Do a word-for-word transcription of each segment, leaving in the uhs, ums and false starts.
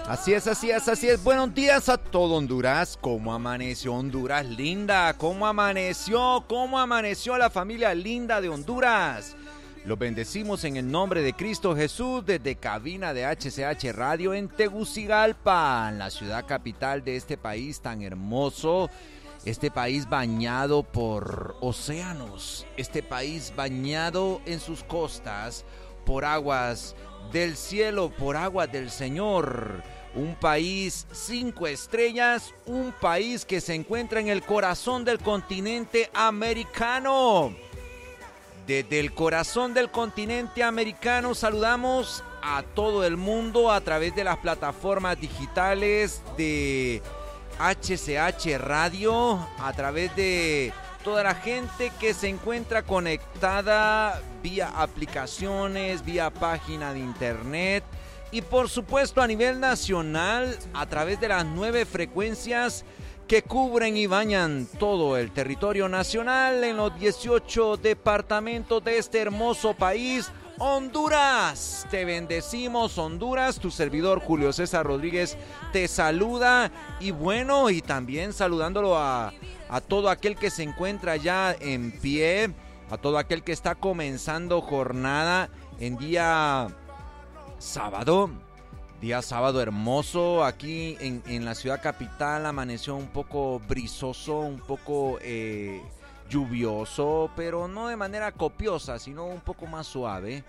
Así es, así es, así es. Buenos días a todo Honduras. ¿Cómo amaneció Honduras linda? ¿Cómo amaneció? ¿Cómo amaneció la familia linda de Honduras? Los bendecimos en el nombre de Cristo Jesús desde cabina de H C H Radio en Tegucigalpa, la ciudad capital de este país tan hermoso. Este país bañado por océanos, este país bañado en sus costas por aguas del cielo, por aguas del Señor. Un país cinco estrellas, un país que se encuentra en el corazón del continente americano. Desde el corazón del continente americano saludamos a todo el mundo a través de las plataformas digitales de H C H Radio, a través de toda la gente que se encuentra conectada vía aplicaciones, vía página de internet y por supuesto a nivel nacional a través de las nueve frecuencias que cubren y bañan todo el territorio nacional en los dieciocho departamentos de este hermoso país, Honduras. Te bendecimos, Honduras. Tu servidor Julio César Rodríguez te saluda y bueno, y también saludándolo a, a todo aquel que se encuentra ya en pie, a todo aquel que está comenzando jornada en día sábado. Día sábado hermoso, aquí en, en la ciudad capital amaneció un poco brisoso, un poco eh, lluvioso, pero no de manera copiosa, sino un poco más suave.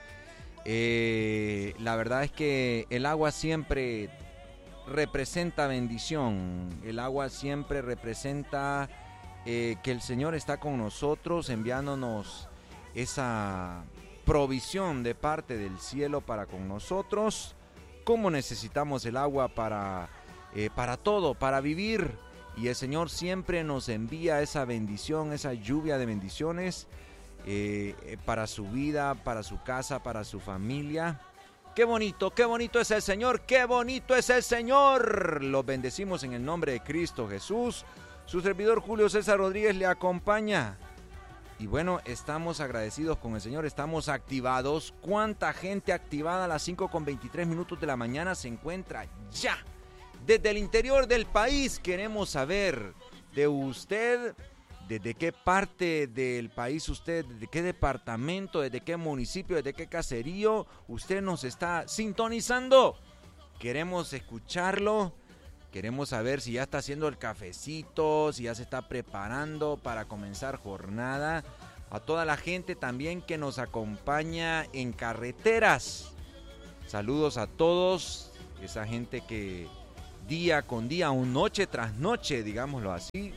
Eh, la verdad es que el agua siempre representa bendición, el agua siempre representa eh, que el Señor está con nosotros, enviándonos esa provisión de parte del cielo para con nosotros. Cómo necesitamos el agua para, eh, para todo, para vivir. Y el Señor siempre nos envía esa bendición, esa lluvia de bendiciones eh, para su vida, para su casa, para su familia. Qué bonito, qué bonito es el Señor, qué bonito es el Señor. Los bendecimos en el nombre de Cristo Jesús. Su servidor Julio César Rodríguez le acompaña. Y bueno, estamos agradecidos con el Señor, estamos activados. ¿Cuánta gente activada a las cinco con veintitrés minutos de la mañana se encuentra ya? Desde el interior del país queremos saber de usted, desde qué parte del país usted, desde qué departamento, desde qué municipio, desde qué caserío usted nos está sintonizando. Queremos escucharlo. Queremos saber si ya está haciendo el cafecito, si ya se está preparando para comenzar jornada. A toda la gente también que nos acompaña en carreteras. Saludos a todos, esa gente que día con día, o noche tras noche, digámoslo así,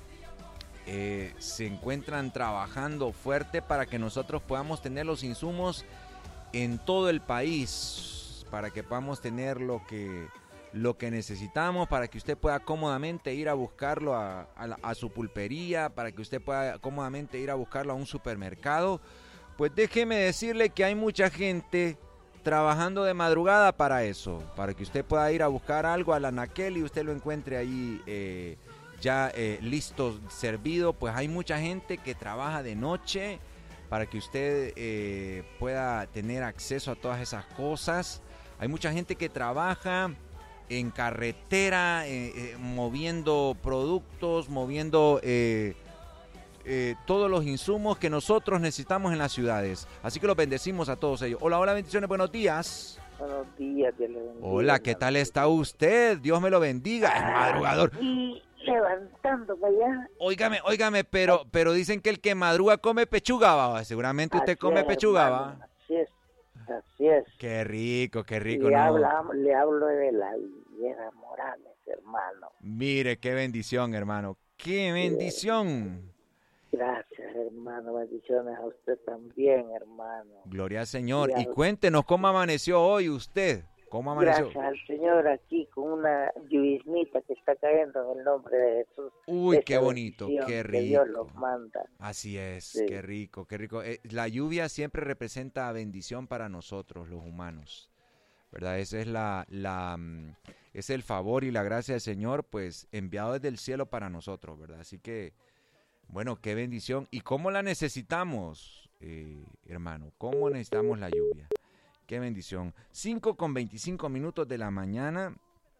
eh, se encuentran trabajando fuerte para que nosotros podamos tener los insumos en todo el país, para que podamos tener lo que... lo que necesitamos para que usted pueda cómodamente ir a buscarlo a, a, la, a su pulpería, para que usted pueda cómodamente ir a buscarlo a un supermercado. Pues déjeme decirle que hay mucha gente trabajando de madrugada para eso, para que usted pueda ir a buscar algo a la anaquel y usted lo encuentre ahí eh, ya eh, listo, servido. Pues hay mucha gente que trabaja de noche para que usted eh, pueda tener acceso a todas esas cosas. Hay mucha gente que trabaja en carretera, eh, eh, moviendo productos, moviendo eh, eh, todos los insumos que nosotros necesitamos en las ciudades. Así que los bendecimos a todos ellos. Hola, hola, bendiciones, buenos días. Buenos días, Dios le bendiga. Hola, ¿qué tal está usted? Dios me lo bendiga, es madrugador. Y levantándome ya. Óigame, óigame, pero, pero dicen que el que madruga come pechuga, ¿va? Seguramente usted Así come es, pechuga, hermano, ¿va? Así es, así es. Qué rico, qué rico. Le, ¿no? habla, le hablo de la Villera Morales, hermano. Mire, qué bendición, hermano. Qué bendición. Gracias, hermano. Bendiciones a usted también, hermano. Gloria al Señor. Y, y cuéntenos cómo amaneció hoy usted. ¿Cómo amaneció? Gracias al Señor, aquí con una lluviznita que está cayendo en el nombre de Jesús. Uy, qué bonito, qué rico. Que Dios los manda. Así es, Sí. qué rico, qué rico. Eh, la lluvia siempre representa bendición para nosotros, los humanos, ¿verdad? Esa es la, la, mm, es el favor y la gracia del Señor, pues, enviado desde el cielo para nosotros, ¿verdad? Así que, bueno, qué bendición. ¿Y cómo la necesitamos, eh, hermano? ¿Cómo necesitamos la lluvia? Qué bendición. cinco con veinticinco minutos de la mañana.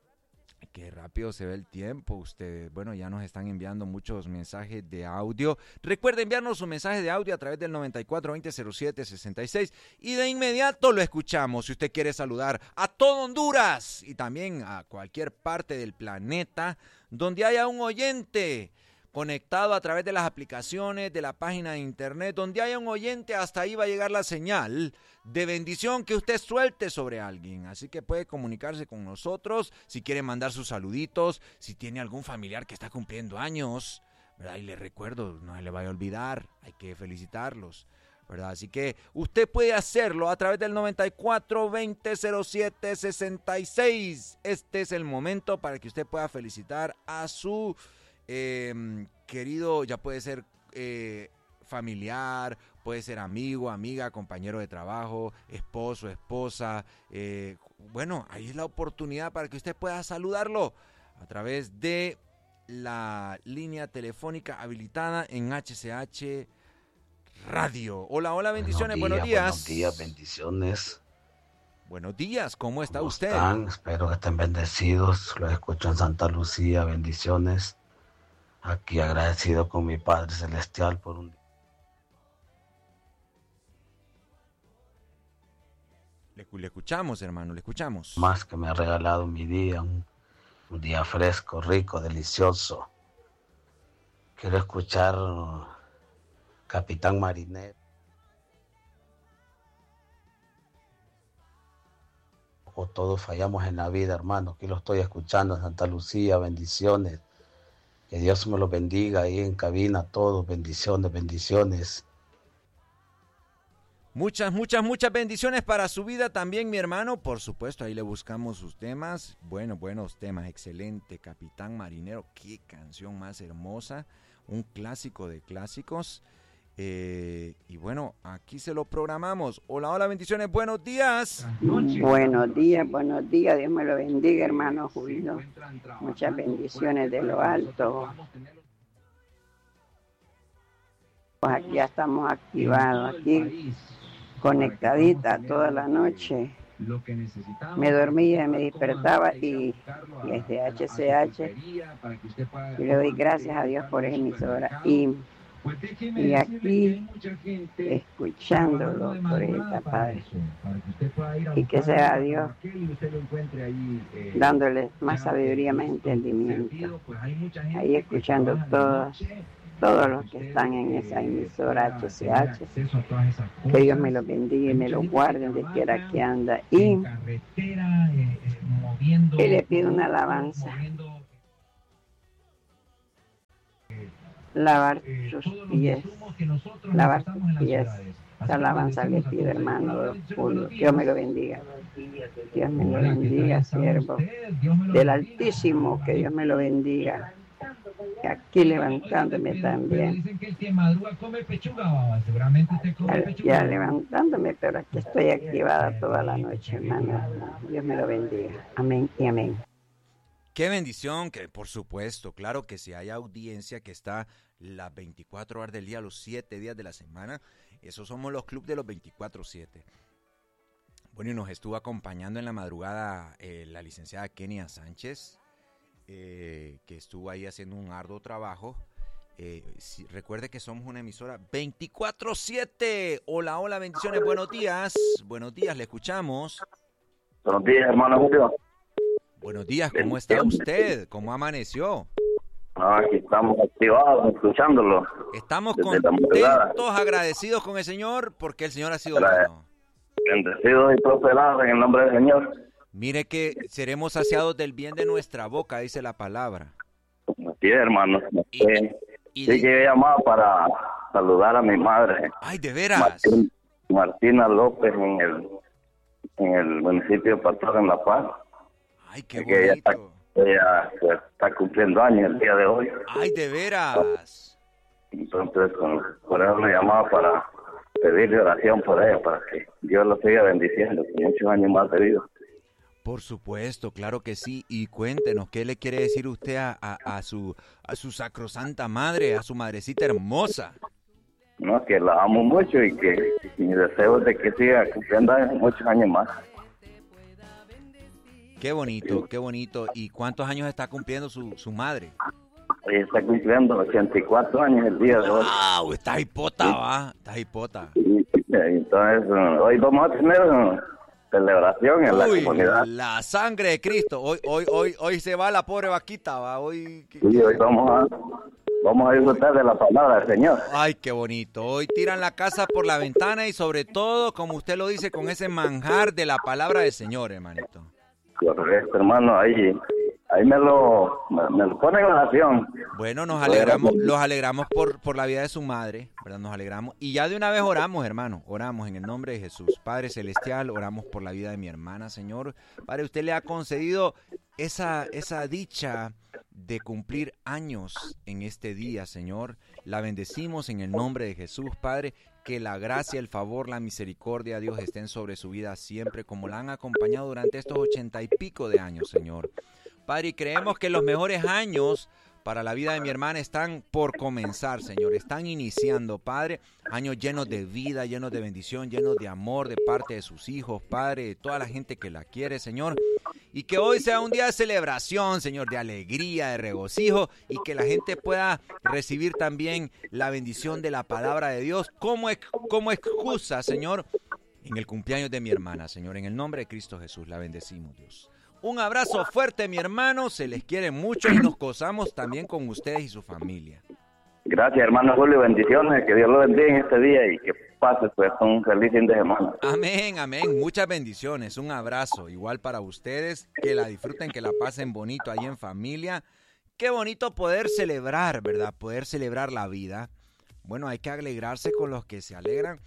Qué rápido se ve el tiempo, ustedes. Bueno, ya nos están enviando muchos mensajes de audio. Recuerden enviarnos un mensaje de audio a través del noventa y cuatro veinte cero siete sesenta y seis y de inmediato lo escuchamos. Si usted quiere saludar a todo Honduras y también a cualquier parte del planeta donde haya un oyente conectado a través de las aplicaciones, de la página de internet, donde haya un oyente, hasta ahí va a llegar la señal de bendición que usted suelte sobre alguien. Así que puede comunicarse con nosotros si quiere mandar sus saluditos, si tiene algún familiar que está cumpliendo años, ¿verdad? Y le recuerdo, no se le vaya a olvidar, hay que felicitarlos, ¿verdad? Así que usted puede hacerlo a través del noventa y cuatro veinte cero siete sesenta y seis. Este es el momento para que usted pueda felicitar a su Eh, querido, ya puede ser eh, familiar, puede ser amigo, amiga, compañero de trabajo, esposo, esposa. Eh, bueno, ahí es la oportunidad para que usted pueda saludarlo a través de la línea telefónica habilitada en H C H Radio. Hola, hola, bendiciones, buenos días. Buenos días, bendiciones. Buenos días, ¿cómo está ¿Cómo usted? Están? Espero que estén bendecidos. Los escucho en Santa Lucía, bendiciones. Aquí agradecido con mi Padre Celestial por un día. Le, le escuchamos, hermano, le escuchamos. Más que me ha regalado mi día, un, un día fresco, rico, delicioso. Quiero escuchar Capitán Marinero. O todos fallamos en la vida, hermano. Aquí lo estoy escuchando en Santa Lucía, bendiciones. Que Dios me los bendiga ahí en cabina, todos, bendiciones, bendiciones. Muchas, muchas, muchas bendiciones para su vida también, mi hermano. Por supuesto, ahí le buscamos sus temas. Bueno, buenos temas, excelente. Capitán Marinero, qué canción más hermosa. Un clásico de clásicos. Eh, y bueno, aquí se lo programamos. Hola, hola, bendiciones, buenos días. Buenos días, buenos días. Dios me lo bendiga, hermano Julio. Muchas bendiciones de lo alto. Pues aquí ya estamos activados, aquí conectadita toda la noche. Me dormía, me despertaba y, y desde H C H y le doy gracias a Dios por esa emisora. Y Y aquí, escuchándolo por esta Padre, y que sea Dios dándole más sabiduría, más entendimiento. Ahí escuchando todos, todos los que están en esa emisora H C H, que Dios me los bendiga y me los guarde donde quiera que anda. Y, y le pido una alabanza. Lavar sus pies, lavar sus pies. Esa alabanza le pido, hermano Julio. Dios me lo bendiga. Dios me lo bendiga, siervo del Altísimo, que Dios me lo bendiga. Y aquí levantándome también. Ya levantándome, pero aquí estoy activada toda la noche, hermano. Dios me lo bendiga. Amén y amén. Qué bendición, que por supuesto, claro que si hay audiencia que está las veinticuatro horas del día, los siete días de la semana, esos somos los clubes de los veinticuatro siete. Bueno, y nos estuvo acompañando en la madrugada eh, la licenciada Kenia Sánchez, eh, que estuvo ahí haciendo un arduo trabajo. Eh, si, recuerde que somos una emisora veinticuatro siete. Hola, hola, bendiciones, buenos días. Buenos días, le escuchamos. Buenos días, hermano Julio. Buenos días, ¿cómo está usted? ¿Cómo amaneció? Ah, aquí estamos activados, escuchándolo. Estamos contentos, agradecidos con el Señor, porque el Señor ha sido bueno. Bendecidos y prosperados en el nombre del Señor. Mire que seremos saciados del bien de nuestra boca, dice la palabra. Así es, hermano. Y, sí, y sí de... que he llamado para saludar a mi madre. Ay, ¿de veras? Martín, Martina López, en el, en el municipio de Pastor, en La Paz. Ay, qué bonito. Ella está, ella pues, está cumpliendo años el día de hoy. Ay, de veras. Entonces, con, por eso me llamaba para pedirle oración por ella, para que Dios lo siga bendiciendo con muchos años más de vida. Por supuesto, claro que sí. Y cuéntenos, ¿qué le quiere decir usted a, a, a su a su sacrosanta madre, a su madrecita hermosa? No, que la amo mucho y que mi deseo es de que siga cumpliendo muchos años más. Qué bonito, qué bonito. ¿Y cuántos años está cumpliendo su, su madre? Está cumpliendo ochenta y cuatro años el día de hoy. ¡Wow! Está hipota, sí. ¿Va? Está hipota. Entonces, hoy vamos a tener una celebración en Uy, la comunidad. La sangre de Cristo. Hoy hoy hoy hoy se va la pobre vaquita, ¿va? Hoy, ¿qué, sí, hoy vamos a, vamos a disfrutar de la palabra del Señor. Ay, qué bonito. Hoy tiran la casa por la ventana y sobre todo, como usted lo dice, con ese manjar de la palabra del Señor, hermanito. Correcto, hermano. Ahí... Ahí me lo, me, me lo pone en oración. Bueno, nos alegramos, los alegramos por, por la vida de su madre, ¿verdad? Nos alegramos. Y ya de una vez oramos, hermano. Oramos en el nombre de Jesús. Padre Celestial, oramos por la vida de mi hermana, Señor. Padre, usted le ha concedido esa, esa dicha de cumplir años en este día, Señor. La bendecimos en el nombre de Jesús, Padre. Que la gracia, el favor, la misericordia de Dios estén sobre su vida siempre, como la han acompañado durante estos ochenta y pico de años, Señor. Padre, y creemos que los mejores años para la vida de mi hermana están por comenzar, Señor. Están iniciando, Padre, años llenos de vida, llenos de bendición, llenos de amor de parte de sus hijos, Padre, de toda la gente que la quiere, Señor. Y que hoy sea un día de celebración, Señor, de alegría, de regocijo, y que la gente pueda recibir también la bendición de la palabra de Dios como, como excusa, Señor, en el cumpleaños de mi hermana, Señor. En el nombre de Cristo Jesús, la bendecimos, Dios. Un abrazo fuerte, mi hermano, se les quiere mucho y nos gozamos también con ustedes y su familia. Gracias, hermano Julio, bendiciones, que Dios lo bendiga en este día y que pase pues un feliz fin de semana. Amén, amén, muchas bendiciones, un abrazo, igual para ustedes, que la disfruten, que la pasen bonito ahí en familia. Qué bonito poder celebrar, ¿verdad? Poder celebrar la vida. Bueno, hay que alegrarse con los que se alegran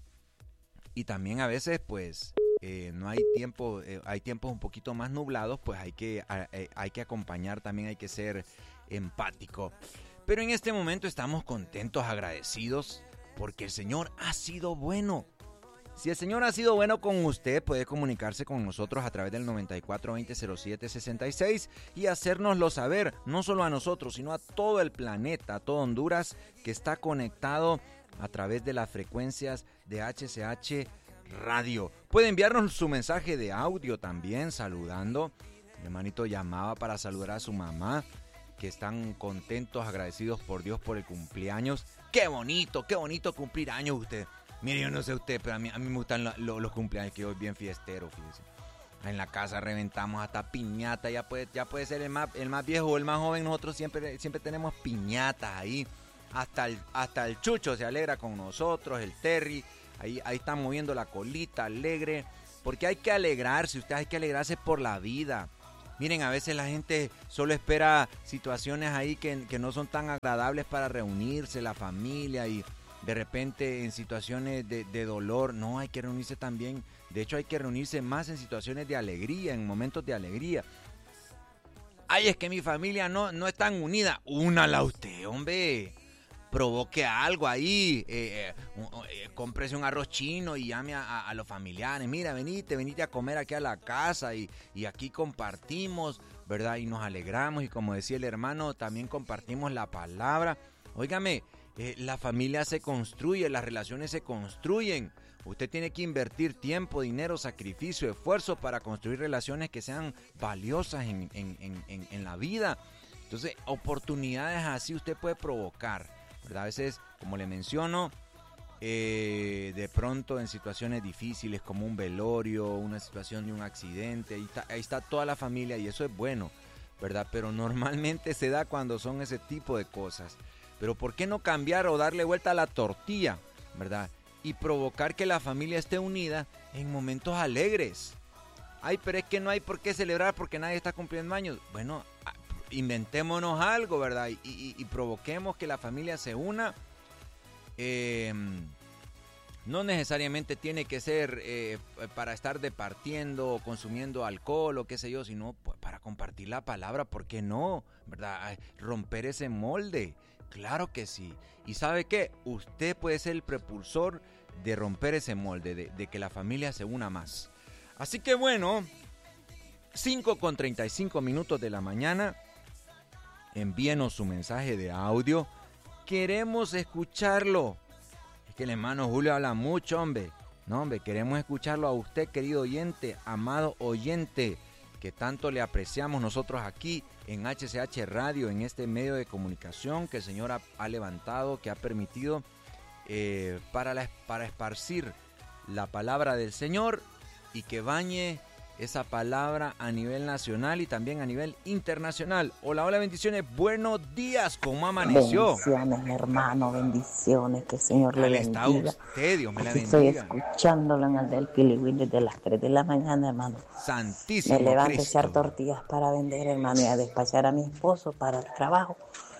y también a veces pues... Eh, no hay tiempo, eh, hay tiempos un poquito más nublados, pues hay que, eh, hay que acompañar, también hay que ser empático. Pero en este momento estamos contentos, agradecidos, porque el Señor ha sido bueno. Si el Señor ha sido bueno con usted, puede comunicarse con nosotros a través del noventa y cuatro veinte cero siete sesenta y seis y hacérnoslo saber, no solo a nosotros, sino a todo el planeta, a todo Honduras, que está conectado a través de las frecuencias de H C H Radio. Puede enviarnos su mensaje de audio también, saludando. Mi hermanito llamaba para saludar a su mamá, que están contentos, agradecidos por Dios por el cumpleaños. ¡Qué bonito, qué bonito cumplir años usted! Mire, yo no sé usted, pero a mí, a mí me gustan lo, lo, los cumpleaños, que hoy bien fiestero, fíjese. En la casa reventamos hasta piñata, ya puede, ya puede ser el más, el más viejo o el más joven, nosotros siempre, siempre tenemos piñatas ahí. Hasta el, hasta el Chucho se alegra con nosotros, el Terry. Ahí, ahí están moviendo la colita, alegre, porque hay que alegrarse, usted hay que alegrarse por la vida. Miren, a veces la gente solo espera situaciones ahí que, que no son tan agradables para reunirse, la familia, y de repente en situaciones de, de dolor, no, hay que reunirse también. De hecho, hay que reunirse más en situaciones de alegría, en momentos de alegría. Ay, es que mi familia no, no es tan unida. Únala usted, hombre. Provoque algo ahí, eh, eh, cómprese un arroz chino y llame a, a, a los familiares. Mira, venite, venite a comer aquí a la casa y, y aquí compartimos, ¿verdad? Y nos alegramos, y como decía el hermano, también compartimos la palabra. Óigame, eh, la familia se construye, las relaciones se construyen. Usted tiene que invertir tiempo, dinero, sacrificio, esfuerzo para construir relaciones que sean valiosas en, en, en, en, en la vida. Entonces, oportunidades así usted puede provocar, ¿verdad? A veces, como le menciono, eh, de pronto en situaciones difíciles como un velorio, una situación de un accidente, ahí está, ahí está toda la familia y eso es bueno, ¿verdad? Pero normalmente se da cuando son ese tipo de cosas. Pero ¿por qué no cambiar o darle vuelta a la tortilla, ¿verdad? Y provocar que la familia esté unida en momentos alegres. Ay, pero es que no hay por qué celebrar porque nadie está cumpliendo años. Bueno, inventémonos algo, ¿verdad? Y, y, y provoquemos que la familia se una. Eh, no necesariamente tiene que ser eh, para estar departiendo o consumiendo alcohol o qué sé yo, sino para compartir la palabra. ¿Por qué no? ¿Verdad? Romper ese molde. Claro que sí. ¿Y sabe qué? Usted puede ser el propulsor de romper ese molde, de, de que la familia se una más. Así que bueno, cinco con treinta y cinco minutos de la mañana. Envíenos su mensaje de audio. Queremos escucharlo. Es que el hermano Julio habla mucho, hombre. No, hombre, queremos escucharlo a usted, querido oyente, amado oyente. que tanto le apreciamos nosotros aquí en H C H Radio, en este medio de comunicación que el Señor ha, ha levantado, que ha permitido eh, para, la, para esparcir la palabra del Señor y que bañe esa palabra a nivel nacional y también a nivel internacional. Hola, hola, bendiciones, buenos días, ¿cómo amaneció? Bendiciones, hermano, bendiciones, que el Señor le bendiga. ¿Cómo está usted? Dios me la Aquí bendiga. estoy escuchándolo en el del Piliwin desde las tres de la mañana, hermano. Santísimo Me levanto Cristo. a echar tortillas para vender, hermano, y a despachar a mi esposo para el trabajo.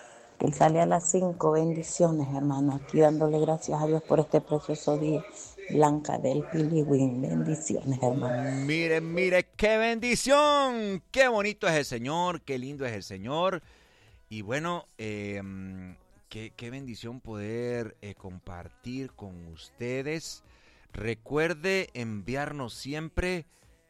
Él sale a las cinco, bendiciones, hermano, aquí dándole gracias a Dios por este precioso día. Blanca del Piliwin, bendiciones, hermano. Mire, mire, qué bendición, qué bonito es el Señor, qué lindo es el Señor. Y bueno, eh, qué, qué bendición poder eh, compartir con ustedes. Recuerde enviarnos siempre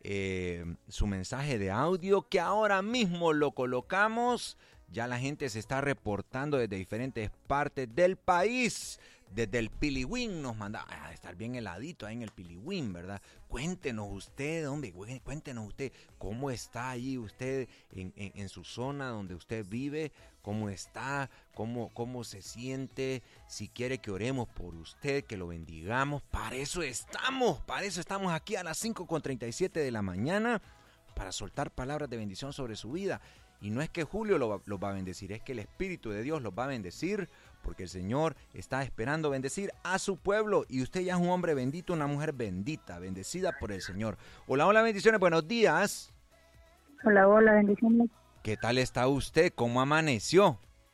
eh, su mensaje de audio, que ahora mismo lo colocamos. Ya la gente se está reportando desde diferentes partes del país. Desde el Piliwin nos manda a estar bien heladito ahí en el Piliwin, ¿verdad? Cuéntenos usted, hombre, cuéntenos usted cómo está ahí usted en, en, en su zona donde usted vive, cómo está, cómo, cómo se siente, si quiere que oremos por usted, que lo bendigamos. Para eso estamos, para eso estamos aquí a las cinco con treinta y siete de la mañana, para soltar palabras de bendición sobre su vida. Y no es que Julio los va, lo va a bendecir, es que el Espíritu de Dios los va a bendecir, porque el Señor está esperando bendecir a su pueblo. Y usted ya es un hombre bendito, una mujer bendita, bendecida por el Señor. Hola, hola, bendiciones, buenos días. Hola, hola, bendiciones. ¿Qué tal está usted? ¿Cómo amaneció?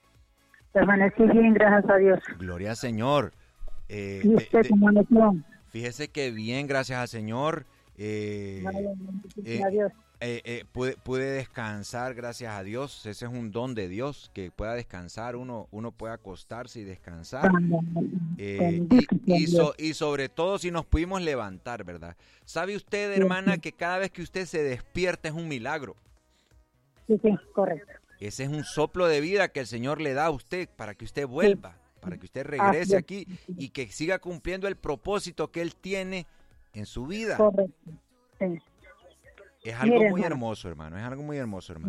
Permanecí bien, gracias a Dios. Gloria al Señor. Eh, ¿Y usted de, cómo amaneció? Fíjese que bien, gracias al Señor. Eh, Vale, eh, a Dios. Eh, eh, pude, pude descansar, gracias a Dios. Ese es un don de Dios, que pueda descansar, uno, uno puede acostarse y descansar. Eh, y, y, so, y sobre todo si nos pudimos levantar, ¿verdad? ¿Sabe usted, hermana, que cada vez que usted se despierta es un milagro? Sí, sí, correcto. Ese es un soplo de vida que el Señor le da a usted para que usted vuelva, sí. para que usted regrese aquí y que siga cumpliendo el propósito que Él tiene en su vida. Correcto, sí. Es algo Mire, muy hermano. hermoso, hermano. Es algo muy hermoso, hermano.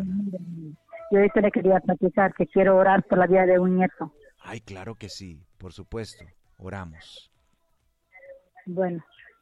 Yo ahorita le quería platicar que quiero orar por la vida de un nieto. Ay, claro que sí, por supuesto. Oramos. Bueno,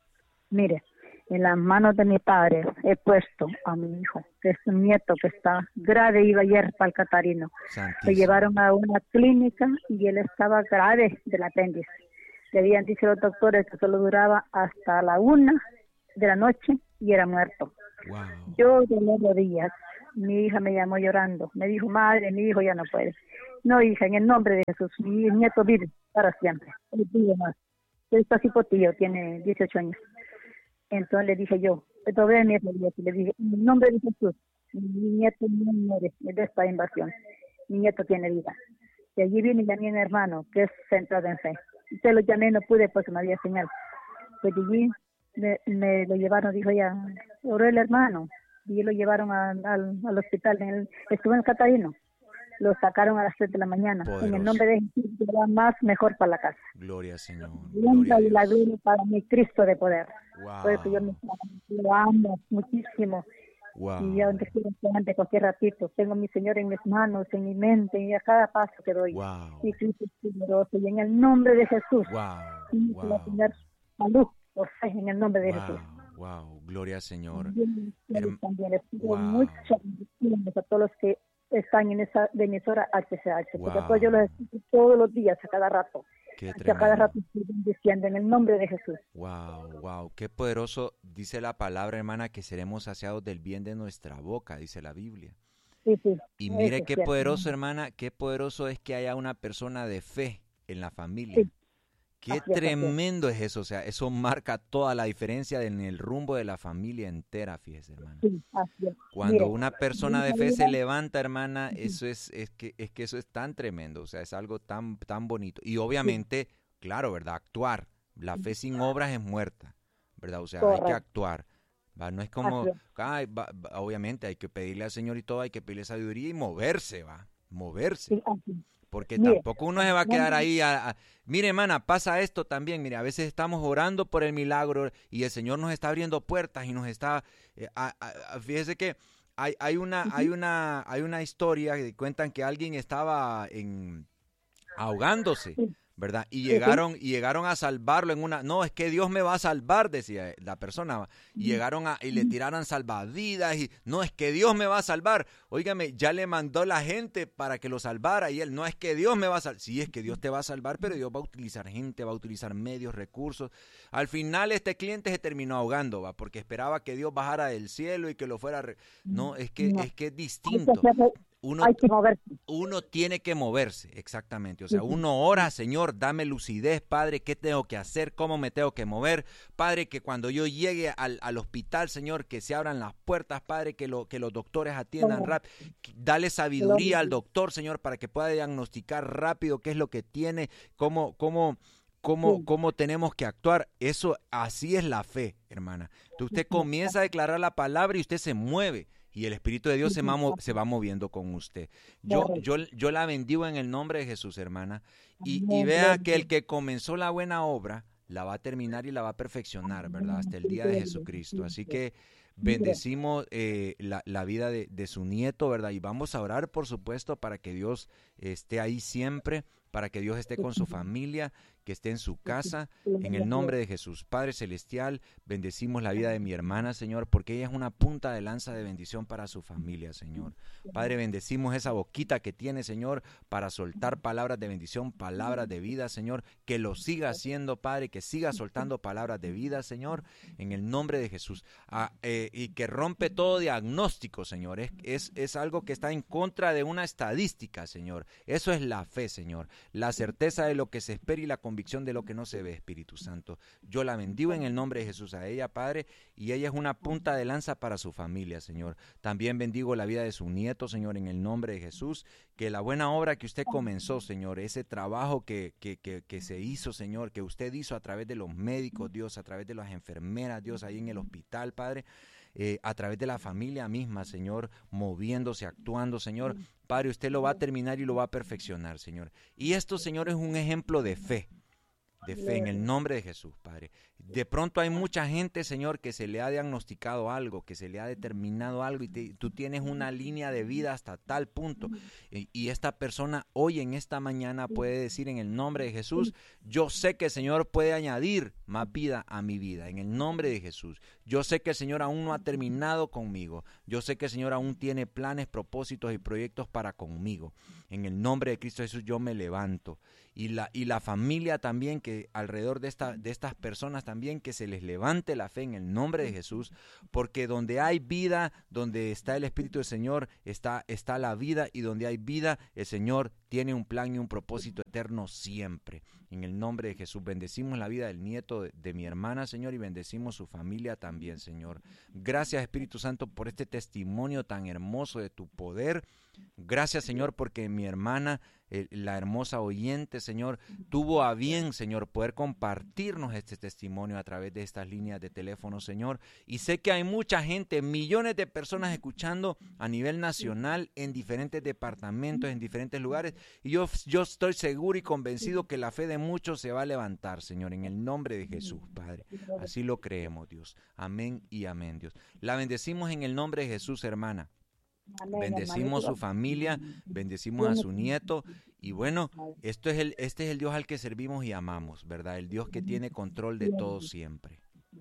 mire, en las manos de mi padre he puesto a mi hijo, que es un nieto que está grave, iba ayer para el Catarino. Santísimo. Lo llevaron a una clínica y él estaba grave del apéndice. Le habían dicho los doctores que solo duraba hasta la una de la noche y era muerto. Wow. Yo de las rodillas, mi hija me llamó llorando, me dijo, madre, mi hijo ya no puede. No, hija, en el nombre de Jesús, mi nieto vive para siempre, él vive más. Él está así potillo, tiene dieciocho años. Entonces le dije yo, doblé mi rodillas y le dije, en el nombre de Jesús, mi nieto no muere de esta invasión, mi nieto tiene vida. Y allí viene ya mi hermano, que es centrado en fe. Te lo llamé, no pude porque no había señal. Pues allí me, me lo llevaron, dijo ya, oró el hermano, y lo llevaron a, al, al hospital, en el, estuvo en el Catarino, lo sacaron a las tres de la mañana. Poderoso. En el nombre de Jesús, que va más mejor para la casa. Gloria al Señor. Gloria y la gloria para mi Cristo de poder. Wow. Por eso yo me, lo amo muchísimo. Wow. Y yo donde quiero ante cualquier ratito, tengo a mi Señor en mis manos, en mi mente, y a cada paso que doy. Wow. Mi Cristo es poderoso, y en el nombre de Jesús, wow. y wow. la tener salud, por fe, en el nombre de wow. Jesús. Wow, gloria al Señor. También, también les pido wow. muchas bendiciones a todos los que están en esa emisora H C H, wow. porque pues yo los escucho todos los días, a cada rato. Qué a cada rato estoy bendiciendo en el nombre de Jesús. Wow, wow, qué poderoso dice la palabra, hermana, que seremos saciados del bien de nuestra boca, dice la Biblia. Sí, sí. Y mire qué poderoso, hermana, qué poderoso es que haya una persona de fe en la familia. Sí. Qué así tremendo es, es eso, o sea, eso marca toda la diferencia en el rumbo de la familia entera, fíjese, hermana. Sí, así es. Cuando Mire, una persona de fe se levanta, hermana, eso es, es que es que eso es tan tremendo, o sea, es algo tan tan bonito. Y obviamente, sí. claro, ¿verdad? Actuar. La fe sin obras es muerta, ¿verdad? O sea, Correcto. hay que actuar. ¿va? No es como, ay, va, va, obviamente hay que pedirle al Señor y todo, hay que pedirle sabiduría y moverse, va, moverse. Sí, así. Porque mire, tampoco uno se va a quedar ahí. A, a, mire, hermana, pasa esto también. Mire, a veces estamos orando por el milagro y el Señor nos está abriendo puertas y nos está... Eh, a, a, fíjese que hay, hay, una, Ujú. hay, una, hay una historia que cuentan que alguien estaba en, ahogándose, Sí, ¿verdad? Y sí, sí. llegaron, y llegaron a salvarlo en una, no, es que Dios me va a salvar, decía la persona, y llegaron a, y le tiraron salvavidas, y no, es que Dios me va a salvar, óigame, ya le mandó la gente para que lo salvara, y él, no es que Dios me va a salvar, sí, es que Dios te va a salvar, pero Dios va a utilizar gente, va a utilizar medios, recursos. Al final este cliente se terminó ahogando, va, porque esperaba que Dios bajara del cielo y que lo fuera, a re... no, es que, No, es que es hay que distinto. hacer- Uno, hay que moverse. uno tiene que moverse, exactamente. O sea, Ujú. uno ora, Señor, dame lucidez, Padre, ¿qué tengo que hacer? ¿Cómo me tengo que mover? Padre, que cuando yo llegue al, al hospital, Señor, que se abran las puertas, Padre, que, lo, que los doctores atiendan Gloria, rápido. Dale sabiduría gloria. al doctor, Señor, para que pueda diagnosticar rápido qué es lo que tiene, cómo, cómo, cómo, Sí. cómo tenemos que actuar. Eso, así es la fe, hermana. Usted comienza a declarar la palabra y usted se mueve. Y el Espíritu de Dios se va, mo- se va moviendo con usted. Yo, yo, yo la bendigo en el nombre de Jesús, hermana. Y, y Amén, vea gloria. que el que comenzó la buena obra, la va a terminar y la va a perfeccionar, ¿verdad? Hasta el día de Jesucristo. Así que bendecimos eh, la, la vida de, de su nieto, ¿verdad? Y vamos a orar, por supuesto, para que Dios esté ahí siempre, para que Dios esté con su familia, que esté en su casa, en el nombre de Jesús. Padre Celestial, bendecimos la vida de mi hermana, Señor, porque ella es una punta de lanza de bendición para su familia, Señor. Padre, bendecimos esa boquita que tiene, Señor, para soltar palabras de bendición, palabras de vida, Señor, que lo siga haciendo, Padre, que siga soltando palabras de vida, Señor, en el nombre de Jesús. Ah, eh, y que rompe todo diagnóstico, Señor. Es, es, es algo que está en contra de una estadística, Señor. Eso es la fe, Señor. La certeza de lo que se espera y la convicción de lo que no se ve, Espíritu Santo. Yo la bendigo en el nombre de Jesús a ella, Padre, y ella es una punta de lanza para su familia, Señor. También bendigo la vida de su nieto, Señor, en el nombre de Jesús, que la buena obra que usted comenzó, Señor, ese trabajo que, que, que, que se hizo, Señor, que usted hizo a través de los médicos, Dios, a través de las enfermeras, Dios, ahí en el hospital, Padre, eh, a través de la familia misma, Señor, moviéndose, actuando, Señor. Padre, usted lo va a terminar y lo va a perfeccionar, Señor. Y esto, Señor, es un ejemplo de fe. De fe en el nombre de Jesús, Padre. De pronto hay mucha gente, Señor, que se le ha diagnosticado algo, que se le ha determinado algo y te, tú tienes una línea de vida hasta tal punto. Y, y esta persona hoy en esta mañana puede decir en el nombre de Jesús, yo sé que el Señor puede añadir más vida a mi vida, en el nombre de Jesús. Yo sé que el Señor aún no ha terminado conmigo. Yo sé que el Señor aún tiene planes, propósitos y proyectos para conmigo. En el nombre de Cristo Jesús yo me levanto. Y la, y la familia también, que alrededor de, esta, de estas personas también, que se les levante la fe en el nombre de Jesús, porque donde hay vida, donde está el Espíritu del Señor, está, está la vida, y donde hay vida, el Señor tiene un plan y un propósito eterno siempre. En el nombre de Jesús, bendecimos la vida del nieto de, de mi hermana, Señor, y bendecimos su familia también, Señor. Gracias, Espíritu Santo, por este testimonio tan hermoso de tu poder. Gracias, Señor, porque mi hermana, eh, la hermosa oyente, Señor, tuvo a bien, Señor, poder compartirnos este testimonio a través de estas líneas de teléfono, Señor. Y sé que hay mucha gente, millones de personas escuchando a nivel nacional, en diferentes departamentos, en diferentes lugares. Y yo, yo estoy seguro y convencido que la fe de muchos se va a levantar, Señor, en el nombre de Jesús, Padre. Así lo creemos, Dios. Amén y amén, Dios. La bendecimos en el nombre de Jesús, hermana. Amén, Bendecimos hermanito. su familia, bendecimos a su nieto, y bueno, esto es el, este es el Dios al que servimos y amamos, ¿verdad? El Dios que tiene control de todo siempre.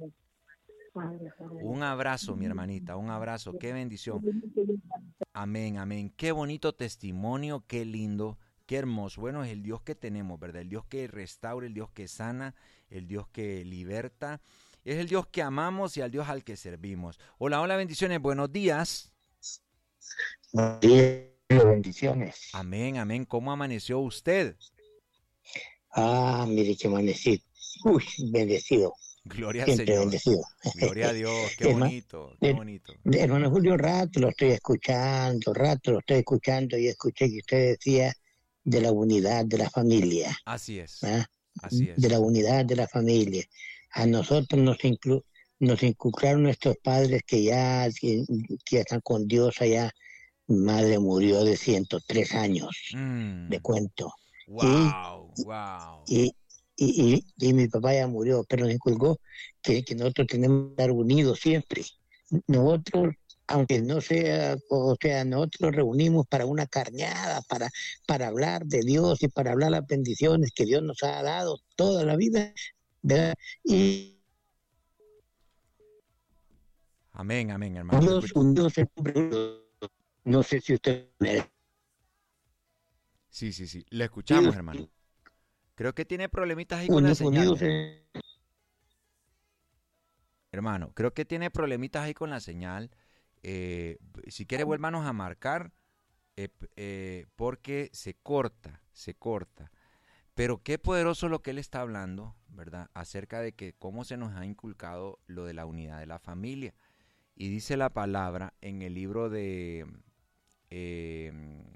Un abrazo, mi hermanita, un abrazo, qué bendición. Amén, amén. Qué bonito testimonio, qué lindo, qué hermoso. Bueno, es el Dios que tenemos, ¿verdad? El Dios que restaura, el Dios que sana, el Dios que liberta. Es el Dios que amamos y al Dios al que servimos. Hola, hola, bendiciones, buenos días. Buenos días, bendiciones. Amén, amén. ¿Cómo amaneció usted? Ah, mire que amanecí. Uy, bendecido. Gloria al Siempre Señor. bendecido. Gloria a Dios. Qué Herma- bonito, qué bonito. Hermano Julio, rato lo estoy escuchando, rato lo estoy escuchando y escuché que usted decía de la unidad de la familia, Así es, ¿ah? así es. De la unidad de la familia. A nosotros nos, inclu- nos inculcaron nuestros padres que ya, que, que ya están con Dios allá. Mi madre murió de ciento tres años, Mm, le cuento. wow, wow. Y, y, y, y mi papá ya murió, pero nos inculcó que, que nosotros tenemos que estar unidos siempre. Nosotros aunque no sea, o sea, nosotros nos reunimos para una carneada, para, para hablar de Dios y para hablar las bendiciones que Dios nos ha dado toda la vida, ¿verdad? Y Amén, amén, hermano. Dios, un Dios en nombre, no sé si usted... Sí, sí, sí, le escuchamos, Dios, hermano. Creo que tiene problemitas ahí con la unidos, señal. unidos en... Hermano, creo que tiene problemitas ahí con la señal. Eh, si quiere, vuélvanos a marcar eh, eh, porque se corta, se corta. Pero qué poderoso lo que él está hablando, ¿verdad? Acerca de que cómo se nos ha inculcado lo de la unidad de la familia. Y dice la palabra en el libro de eh,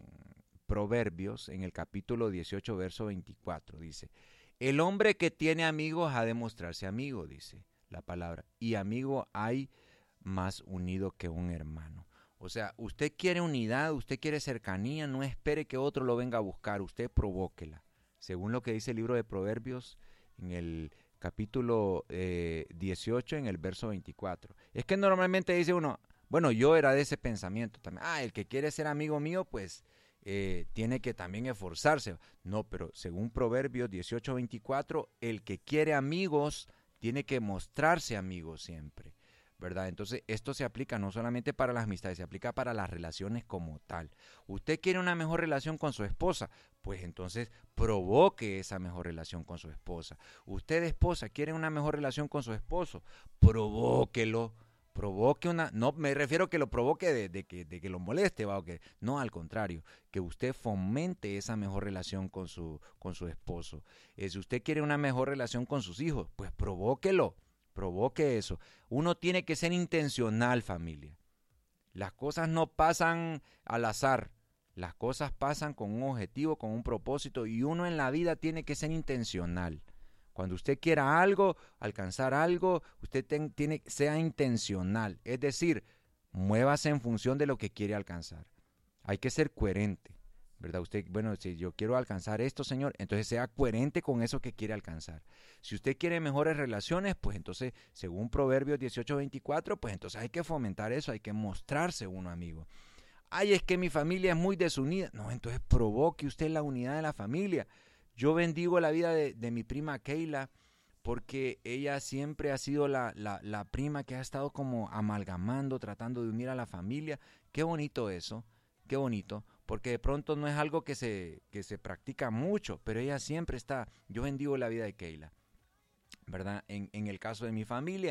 Proverbios, en el capítulo dieciocho, verso veinticuatro, dice, el hombre que tiene amigos ha de mostrarse amigo, dice la palabra, y amigo hay más unido que un hermano. O sea, usted quiere unidad, usted quiere cercanía, no espere que otro lo venga a buscar, usted provóquela. Según lo que dice el libro de Proverbios, en el capítulo eh, dieciocho, en el verso veinticuatro. Es que normalmente dice uno, bueno, yo era de ese pensamiento también, ah, el que quiere ser amigo mío, pues eh, tiene que también esforzarse. No, pero según Proverbios dieciocho veinticuatro, el que quiere amigos tiene que mostrarse amigo siempre, ¿verdad? Entonces, esto se aplica no solamente para las amistades, se aplica para las relaciones como tal. ¿Usted quiere una mejor relación con su esposa? Pues entonces provoque esa mejor relación con su esposa. ¿Usted, esposa, quiere una mejor relación con su esposo? Provóquelo. Provoque una, no me refiero a que lo provoque de, de, que, de que lo moleste, ¿va? Okay. No, al contrario, que usted fomente esa mejor relación con su, con su esposo. Eh, si usted quiere una mejor relación con sus hijos, pues provóquelo, provoque eso. Uno tiene que ser intencional, familia. Las cosas no pasan al azar, las cosas pasan con un objetivo, con un propósito, y uno en la vida tiene que ser intencional. Cuando usted quiera algo, alcanzar algo, usted ten, tiene, sea intencional. Es decir, muévase en función de lo que quiere alcanzar. Hay que ser coherente, ¿verdad? Usted, bueno, si yo quiero alcanzar esto, Señor, entonces sea coherente con eso que quiere alcanzar. Si usted quiere mejores relaciones, pues entonces, según Proverbios dieciocho veinticuatro, pues entonces hay que fomentar eso, hay que mostrarse uno amigo. Ay, es que mi familia es muy desunida. No, entonces provoque usted la unidad de la familia. Yo bendigo la vida de, de mi prima Keila, porque ella siempre ha sido la, la, la prima que ha estado como amalgamando, tratando de unir a la familia. Qué bonito eso, qué bonito, porque de pronto no es algo que se, que se practica mucho, pero ella siempre está. Yo bendigo la vida de Keila, ¿verdad? En, en el caso de mi familia,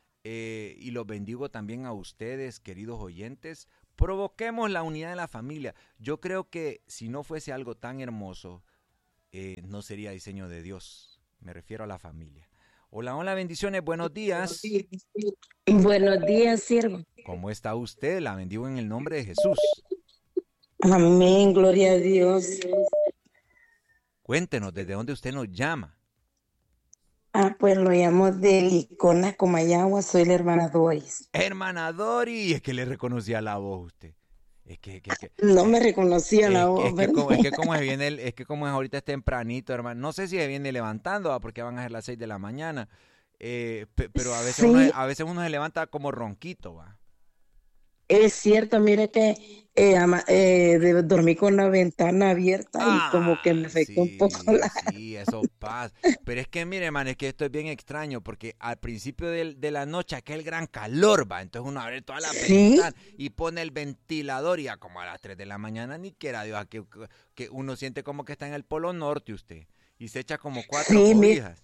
eh, y los bendigo también a ustedes, queridos oyentes. Provoquemos la unidad de la familia. Yo creo que si no fuese algo tan hermoso, Eh, no sería diseño de Dios. Me refiero a la familia. Hola, hola, bendiciones, buenos días. Buenos días, siervo. ¿Cómo está usted? La bendigo en el nombre de Jesús. Amén, gloria a Dios. Cuéntenos, ¿desde dónde usted nos llama? Ah, pues lo llamo de Licona, Comayagua, soy la hermana Doris. Hermana Doris, es que le reconocía la voz a usted. Es que, que, que no me reconocía es, la voz, es que, como, es que como se viene, el, es que como es ahorita es tempranito, hermano. No sé si se viene levantando, ¿va? Porque van a ser las seis de la mañana. Eh, pe, pero a veces, sí. uno, a veces uno se levanta como ronquito, ¿va? Es cierto, mire que eh, ama, eh, de, dormí con la ventana abierta ah, y como que me afectó sí, un poco la... Sí, eso pasa. Pero es que, mire, man, es que esto es bien extraño porque al principio de, de la noche aquel gran calor, va, entonces uno abre toda la ¿Sí? ventana y pone el ventilador y a como a las tres de la mañana ni quiera Dios, que, que uno siente como que está en el Polo Norte usted y se echa como cuatro sí, cobijas.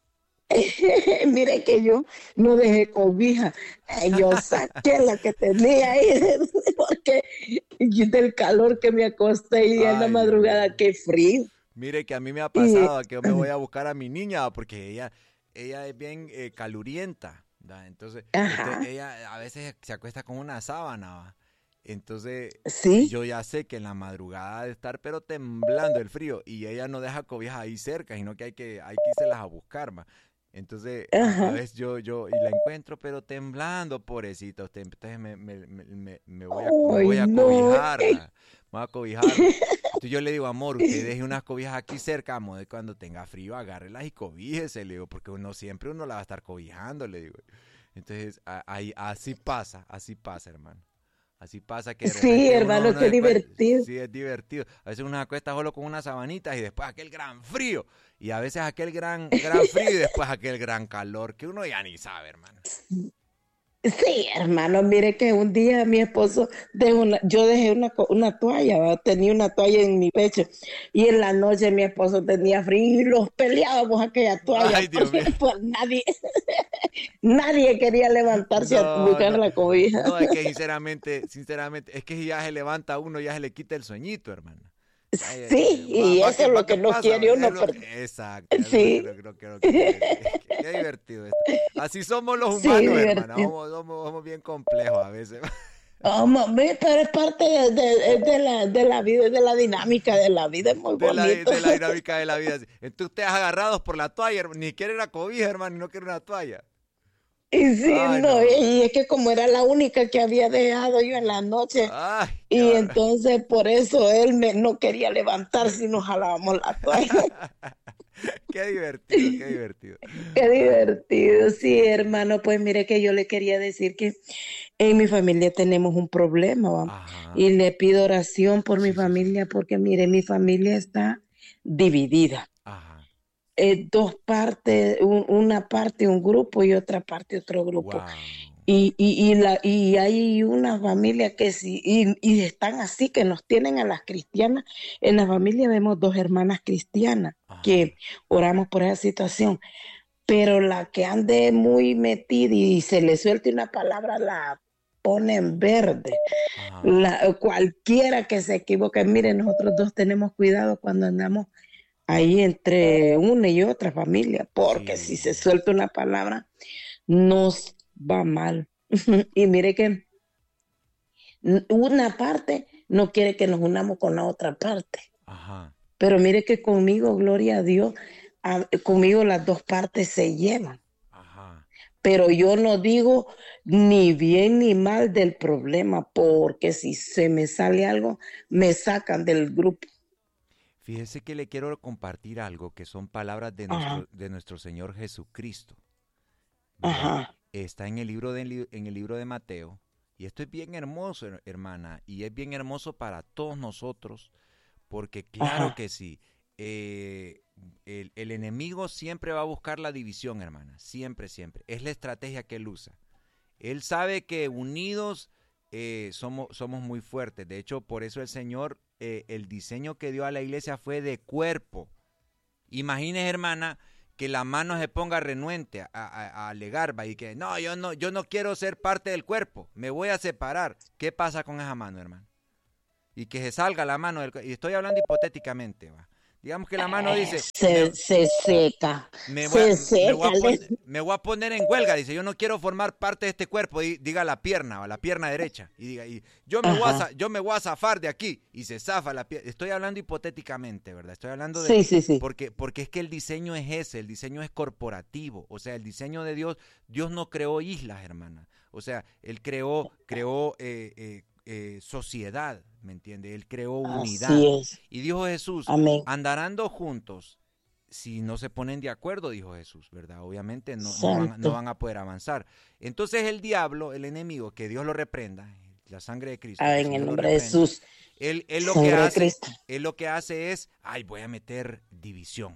Mire que yo no dejé cobija, yo saqué la que tenía ahí porque del calor que me acosté y en la madrugada, qué frío. Mire que a mí me ha pasado y... que yo me voy a buscar a mi niña porque ella, ella es bien eh, calurienta, ¿da? Entonces este, ella a veces se acuesta con una sábana, ¿va? Entonces ¿Sí? yo ya sé que en la madrugada de estar pero temblando el frío y ella no deja cobijas ahí cerca, sino que hay que, hay que irse a buscar, ¿va? Entonces, a, a veces yo, yo y la encuentro, pero temblando, pobrecita. Entonces me, me, me, me voy a, me voy a no. cobijarla. Me voy a cobijarla. Entonces yo le digo, amor, usted deje unas cobijas aquí cerca, amor, cuando tenga frío, agárrelas y cobíjese, le digo, porque uno siempre uno la va a estar cobijando, le digo. Entonces, ahí, así pasa, así pasa, hermano. Así pasa que de Sí, repente uno, hermano, uno qué después, divertido. sí, es divertido. A veces uno se acuesta solo con unas sabanitas y después aquel gran frío. Y a veces aquel gran, gran frío y después aquel gran calor que uno ya ni sabe, hermano. Sí, hermano, mire que un día mi esposo dejó una, yo dejé una, co- una toalla, ¿va? Tenía una toalla en mi pecho y en la noche mi esposo tenía frío y los peleábamos aquella toalla Ay, Dios mío. porque pues, nadie, nadie quería levantarse a No, buscar no, la cobija. no, es que sinceramente, sinceramente, es que si ya se levanta uno, ya se le quita el sueñito, hermano. Ay, ay, Sí, ay, y va- va eso es lo que no pasa, quiere es uno. lo- pero- exacto, es lo que Sí, creo, creo, creo que quiere decir. Qué divertido esto. Así somos los sí, humanos, hermano. divertido. Somos, somos, somos bien complejos a veces. Vamos, ve, pero es parte de, de- de la, de la vida, de la dinámica de la vida, es muy De la, bonito. de la dinámica de la vida. Entonces ustedes agarrados por la toalla, hermano, ni quieren la cobija, hermano, no quieren una toalla. Y sí, Ay, no, no. y es que como era la única que había dejado yo en la noche, Ay, qué y barra- entonces por eso él me, no quería levantarse y nos jalábamos la toalla. Qué divertido, qué divertido. Qué divertido, sí, hermano. Pues mire que yo le quería decir que en mi familia tenemos un problema, ¿va? Ajá. Y le pido oración por mi Sí, sí, sí. familia, porque mire, mi familia está dividida. Ajá. Eh, dos partes, un- una parte un grupo y otra parte otro grupo. Wow. Y, y, y, la, y hay una familia que sí, y, y están así, que nos tienen a las cristianas. En la familia vemos dos hermanas cristianas Ajá. que oramos por esa situación, pero la que ande muy metida y se le suelte una palabra, la pone en verde. Ajá. La, cualquiera que se equivoque, mire, nosotros dos tenemos cuidado cuando andamos ahí entre una y otra familia, porque Sí. si se suelta una palabra, nos va mal. Y mire que n- una parte no quiere que nos unamos con la otra parte, Ajá. pero mire que conmigo, gloria a Dios, a- conmigo las dos partes se llevan, Ajá. pero yo no digo ni bien ni mal del problema, porque si se me sale algo, me sacan del grupo. Fíjese que le quiero compartir algo que son palabras de Ajá. nuestro, de nuestro Señor Jesucristo. ¿Verdad? Ajá. Está en el libro de, li- en el libro de Mateo. Y esto es bien hermoso, her- hermana. Y es bien hermoso para todos nosotros. Porque claro Ajá. que sí. eh, el, el enemigo siempre va a buscar la división, hermana. Siempre, siempre. Es la estrategia que él usa. Él sabe que unidos eh, somos, somos muy fuertes. De hecho, por eso el Señor, eh, el diseño que dio a la iglesia fue de cuerpo. Imagínese, hermana, que la mano se ponga renuente a, a, a alegar, va, y que no, yo no, yo no quiero ser parte del cuerpo, me voy a separar. ¿Qué pasa con esa mano, hermano? Y que se salga la mano del cuerpo. Y estoy hablando hipotéticamente, va. Digamos que la mano dice, Se, me, se seca, me voy a, se me voy a seca. pon- le- me voy a poner en huelga, dice, yo no quiero formar parte de este cuerpo, y diga la pierna, o la pierna derecha, y diga, y yo me voy a, Ajá. za- yo me voy a zafar de aquí, y se zafa la pierna. Estoy hablando hipotéticamente, ¿verdad? Estoy hablando de, Sí, sí, sí. porque, porque es que el diseño es ese, el diseño es corporativo, o sea, el diseño de Dios, Dios no creó islas, hermana, o sea, Él creó, creó eh, eh, eh, sociedad, ¿me entiende? Él creó unidad. Así es. Y dijo Jesús, Amén. andarán dos juntos si no se ponen de acuerdo, dijo Jesús, ¿verdad? Obviamente no, no, van, no Santo. van a poder avanzar. Entonces el diablo, el enemigo, que Dios lo reprenda, la sangre de Cristo, Ah, que el en el Señor lo nombre de reprenda, Jesús. él, él lo Sangre que de hace, Cristo. él lo que hace es, ay, voy a meter división.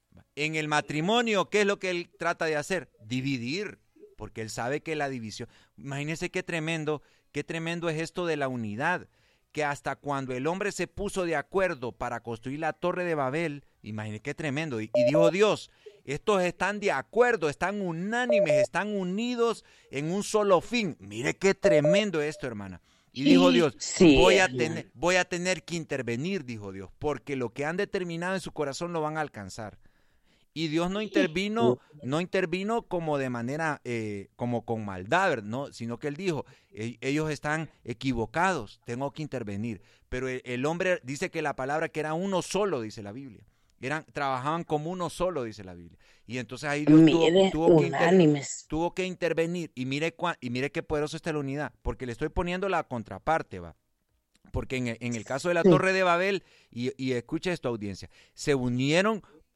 En el matrimonio, ¿qué es lo que él trata de hacer? Dividir, porque él sabe que la división, imagínense qué tremendo, qué tremendo es esto de la unidad, que hasta cuando el hombre se puso de acuerdo para construir la torre de Babel, imagínense qué tremendo, y, y dijo Dios, estos están de acuerdo, están unánimes, están unidos en un solo fin. Mire qué tremendo esto, hermana. Y dijo Dios, Sí, voy a, hermano. tener, voy a tener que intervenir, dijo Dios, porque lo que han determinado en su corazón lo van a alcanzar. Y Dios no intervino, no intervino como de manera, eh, como con maldad, ¿verdad? No, sino que Él dijo, "E- ellos están equivocados, tengo que intervenir". Pero el, el hombre dice que la palabra que era uno solo, dice la Biblia. Eran, trabajaban como uno solo, dice la Biblia. Y entonces ahí Dios tuvo, Mire, tuvo que inter- unánimes. tuvo que intervenir. Y mire, cua- y mire qué poderoso está la unidad, porque le estoy poniendo la contraparte, va. Porque en el, en el caso de la Sí. Torre de Babel, y, y escucha esto, audiencia, se unieron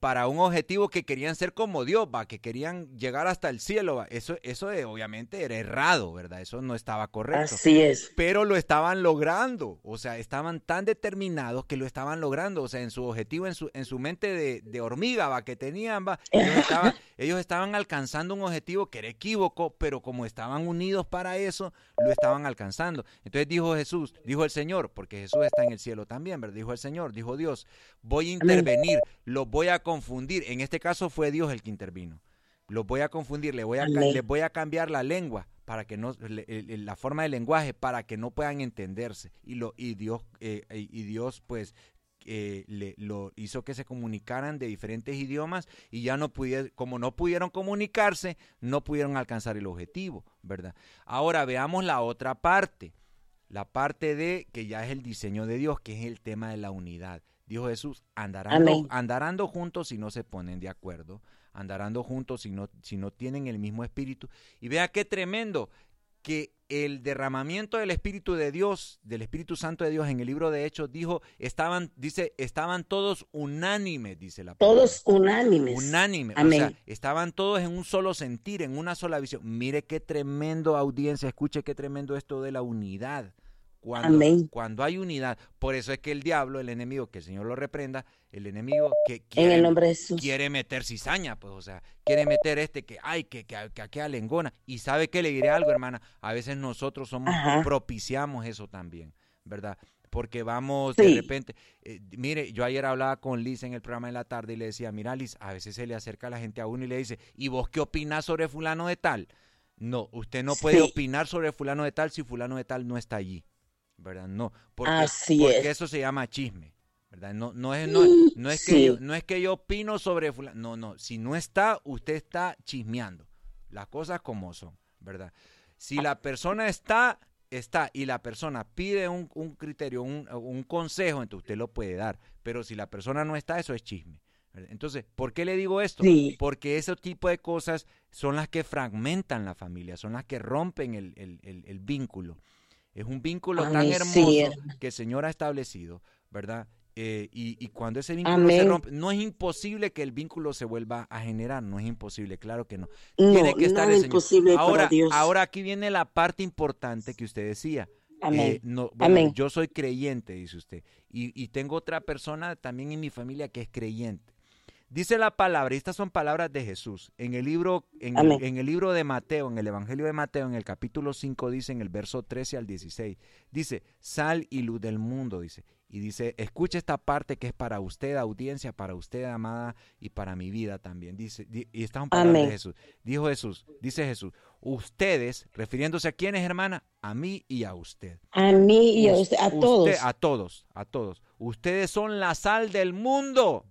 para un objetivo que querían ser como Dios, va, que querían llegar hasta el cielo, va. Eso, eso eh, obviamente era errado, ¿verdad? Eso no estaba correcto. Así es. Pero lo estaban logrando, o sea, estaban tan determinados que lo estaban logrando, o sea, en su objetivo, en su, en su mente de, de hormiga, va, que tenían, va, ellos estaban, ellos estaban alcanzando un objetivo que era equívoco, pero como estaban unidos para eso, lo estaban alcanzando. Entonces dijo Jesús, dijo el Señor, porque Jesús está en el cielo también, ¿verdad? Dijo el Señor, dijo Dios, voy a intervenir, los voy a confundir. En este caso fue Dios el que intervino. Los voy a confundir, les voy a, les voy a cambiar la lengua para que no, le, le, la forma de lenguaje para que no puedan entenderse. Y lo y Dios eh, y Dios pues eh, le, lo hizo que se comunicaran de diferentes idiomas y ya no pudieron, como no pudieron comunicarse, no pudieron alcanzar el objetivo, ¿verdad? Ahora veamos la otra parte, la parte de que ya es el diseño de Dios, que es el tema de la unidad. Dijo Jesús, andarán, andarán juntos si no se ponen de acuerdo, andarán juntos si no, si no tienen el mismo espíritu. Y vea qué tremendo, que el derramamiento del Espíritu de Dios, del Espíritu Santo de Dios en el libro de Hechos, dijo, estaban, dice, estaban todos unánimes, dice la palabra. Todos unánimes. Unánimes, Amén. O sea, estaban todos en un solo sentir, en una sola visión. Mire qué tremendo, audiencia, escuche qué tremendo esto de la unidad. Cuando, Amén. Cuando hay unidad, por eso es que el diablo, el enemigo, que el Señor lo reprenda, el enemigo que quiere, en el nombre de Jesús, quiere meter cizaña, pues, o sea, quiere meter este que, ay, que, que, que aquella lengona. Y sabe que le diré algo, hermana, a veces nosotros somos, Ajá. propiciamos eso también, ¿verdad? Porque vamos, sí. de repente, eh, mire, yo ayer hablaba con Liz en el programa de la tarde y le decía, mira, Liz, a veces se le acerca a la gente a uno y le dice, ¿y vos qué opinás sobre fulano de tal? No, usted no puede sí. opinar sobre fulano de tal si fulano de tal no está allí. ¿Verdad? No, porque, Así porque es. eso se llama chisme, ¿verdad? No, no es, no, no es que sí. yo, no es que yo opino sobre fulano, no, no, si no está, usted está chismeando, las cosas como son, ¿verdad? Si la persona está, está, y la persona pide un, un criterio, un, un consejo, entonces usted lo puede dar, pero si la persona no está, eso es chisme. Entonces, ¿por qué le digo esto? Sí. Porque ese tipo de cosas son las que fragmentan la familia, son las que rompen el, el, el, el vínculo. Es un vínculo Ay, tan hermoso sí. que el Señor ha establecido, ¿verdad? Eh, y, y cuando ese vínculo Amén. se rompe, no es imposible que el vínculo se vuelva a generar, no es imposible, claro que no. no Tiene que estar no el es imposible ahora, para Dios. Ahora aquí viene la parte importante que usted decía. Amén. Eh, no, bueno, Amén. Yo soy creyente, dice usted, y, y tengo otra persona también en mi familia que es creyente. Dice la palabra, y estas son palabras de Jesús, en el libro, en el, en el libro de Mateo, en el Evangelio de Mateo, en el capítulo cinco, dice en el verso trece al dieciséis, dice, sal y luz del mundo, dice, y dice, escucha esta parte que es para usted, audiencia, para usted, amada, y para mi vida también, dice, di, y estas son palabras Amén. de Jesús, dijo Jesús, dice Jesús, ustedes, refiriéndose a quiénes, hermana, a mí y a usted. A mí y a usted, a usted, todos. A todos, a todos, ustedes son la sal del mundo.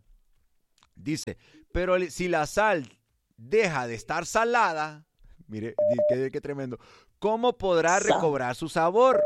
Dice, pero si la sal deja de estar salada, mire, qué, qué tremendo, ¿cómo podrá recobrar su sabor?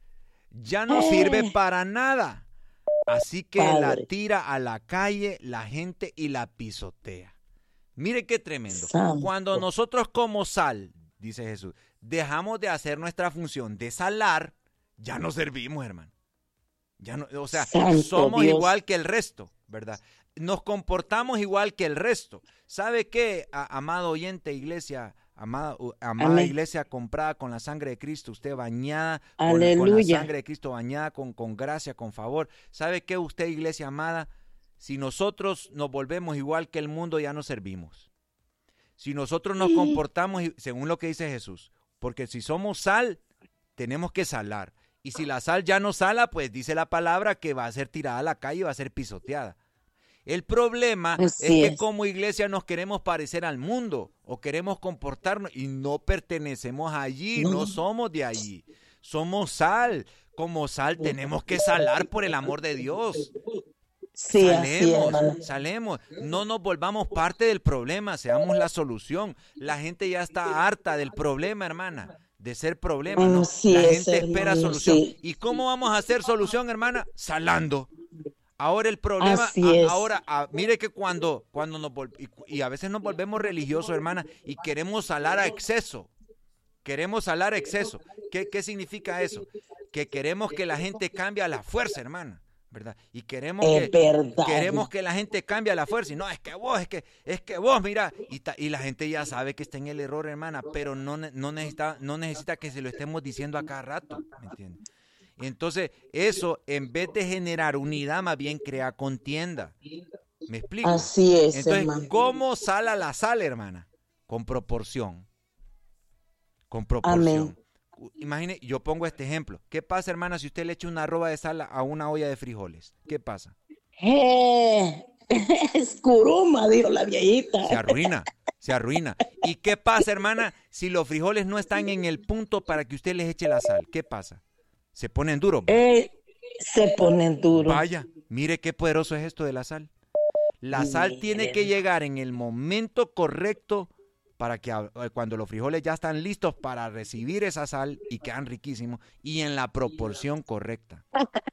Ya no sirve para nada. Así que Padre. la tira a la calle la gente y la pisotea. Mire qué tremendo. Santo. Cuando nosotros como sal, dice Jesús, dejamos de hacer nuestra función de salar, ya no servimos, hermano. Ya no, o sea, Santo somos Dios. igual que el resto, ¿verdad? Nos comportamos igual que el resto. ¿Sabe qué, a, amado oyente, iglesia, amada, amada iglesia comprada con la sangre de Cristo, usted bañada con, con la sangre de Cristo, bañada con, con gracia, con favor? ¿Sabe qué, usted, iglesia amada? Si nosotros nos volvemos igual que el mundo, ya no servimos. Si nosotros nos comportamos según lo que dice Jesús, porque si somos sal, tenemos que salar. Y si la sal ya no sala, pues dice la palabra que va a ser tirada a la calle y va a ser pisoteada. El problema Así es que es. como iglesia nos queremos parecer al mundo o queremos comportarnos y no pertenecemos allí, no, no somos de allí. Somos sal. Como sal tenemos que salar por el amor de Dios. Sí, salemos, así es. salemos. No nos volvamos parte del problema, seamos la solución. La gente ya está harta del problema, hermana. De ser problema, ¿no? Así la es, gente hermano, espera solución. Sí. ¿Y cómo vamos a hacer solución, hermana? Salando. Ahora el problema, a, ahora, a, mire que cuando, cuando nos vol- y, y a veces nos volvemos religiosos, hermana, y queremos salar a exceso. Queremos salar a exceso. ¿Qué, qué significa eso? Que queremos que la gente cambie a la fuerza, hermana. ¿verdad? Y queremos Es que verdad. queremos que la gente cambie a la fuerza. Y no, es que vos, es que, es que vos, mira. Y, ta, y la gente ya sabe que está en el error, hermana, pero no, no, necesita, no necesita que se lo estemos diciendo a cada rato, ¿me entiendes? Entonces, eso, en vez de generar unidad, más bien crea contienda. ¿Me explico? Así es, Entonces, hermano. ¿cómo sala la sal, hermana? Con proporción. Con proporción. Amén. Imagine, yo pongo este ejemplo. ¿Qué pasa, hermana, si usted le echa una arroba de sal a una olla de frijoles? ¿Qué pasa? Eh, es curuma, dijo la viejita. Se arruina, se arruina. ¿Y qué pasa, hermana, si los frijoles no están en el punto para que usted les eche la sal? ¿Qué pasa? Se ponen duros. Eh, se ponen duros. Vaya, mire qué poderoso es esto de la sal. La sal Miren. tiene que llegar en el momento correcto para que cuando los frijoles ya están listos para recibir esa sal y quedan riquísimos y en la proporción correcta.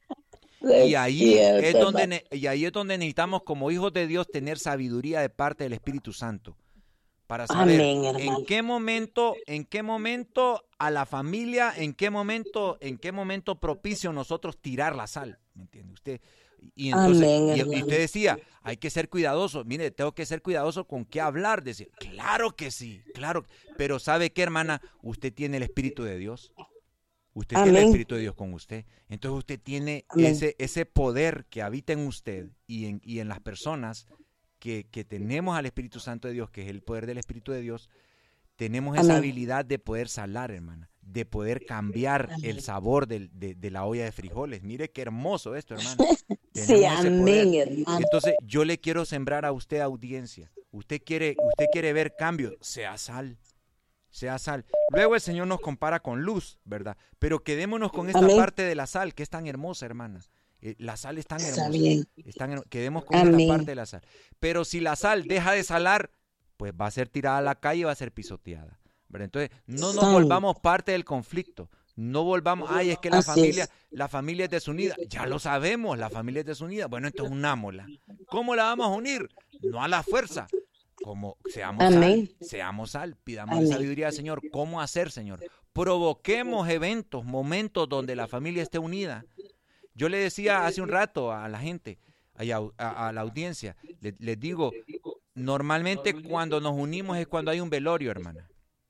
Y ahí, es donde, y ahí es donde necesitamos como hijos de Dios tener sabiduría de parte del Espíritu Santo para saber Amén, en hermano. qué momento, en qué momento a la familia, en qué momento, en qué momento propicio nosotros tirar la sal, ¿me entiende usted? Y entonces, Amén, y, y hermano. usted decía, hay que ser cuidadoso. Mire, tengo que ser cuidadoso con qué hablar. Decía, claro que sí, claro. Pero ¿sabe qué, hermana? Usted tiene el Espíritu de Dios. Usted Amén. tiene el Espíritu de Dios con usted. Entonces usted tiene Amén. ese, ese poder que habita en usted y en, y en las personas que, que tenemos al Espíritu Santo de Dios, que es el poder del Espíritu de Dios. Tenemos esa Amén. habilidad de poder salar, hermana, de poder cambiar Amén. el sabor del, de, de la olla de frijoles. Mire qué hermoso esto, hermano. Sí, Tenemos ese amén, poder. hermano. Entonces, yo le quiero sembrar a usted audiencia. Usted quiere, usted quiere ver cambio, sea sal, sea sal. Luego el Señor nos compara con luz, ¿verdad? Pero quedémonos con esta Amén. parte de la sal, que es tan hermosa, hermana. Eh, la sal es tan Está hermosa. bien. Es tan her- quedemos con Amén. esta parte de la sal. Pero si la sal deja de salar, pues va a ser tirada a la calle y va a ser pisoteada, ¿verdad? Entonces, no nos San- volvamos parte del conflicto. No volvamos, ay, es que la Así familia, es. la familia es desunida. Ya lo sabemos, la familia es desunida. Bueno, entonces unámosla. ¿Cómo la vamos a unir? No a la fuerza. Como seamos Amén. sal, seamos sal, pidamos Amén. sabiduría al Señor. ¿Cómo hacer, Señor? Provoquemos eventos, momentos donde la familia esté unida. Yo le decía hace un rato a la gente, a, a, a la audiencia, le, les digo, normalmente cuando nos unimos es cuando hay un velorio, hermana.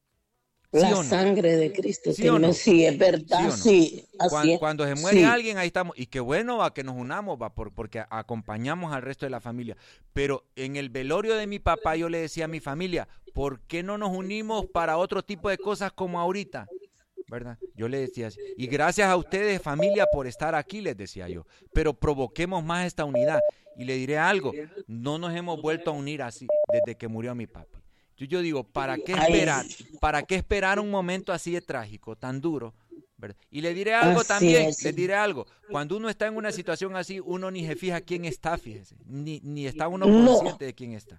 ¿Sí La o no? sangre de Cristo. ¿Sí o tiene- no? Sí, es verdad. ¿Sí o no? Sí, así Cuando, es. cuando se muere Sí. alguien, ahí estamos. Y qué bueno va que nos unamos, va, por, porque acompañamos al resto de la familia. Pero en el velorio de mi papá yo le decía a mi familia, ¿por qué no nos unimos para otro tipo de cosas como ahorita? ¿Verdad? Yo le decía así. Y gracias a ustedes, familia, por estar aquí, les decía yo. Pero provoquemos más esta unidad. Y le diré algo, no nos hemos vuelto a unir así desde que murió mi papi. Yo, yo digo, ¿para qué Ay. esperar? ¿Para qué esperar un momento así de trágico, tan duro? ¿Verdad? Y le diré algo Así también, es. les diré algo. Cuando uno está en una situación así, uno ni se fija quién está, fíjese. Ni, ni está uno No. consciente de quién está.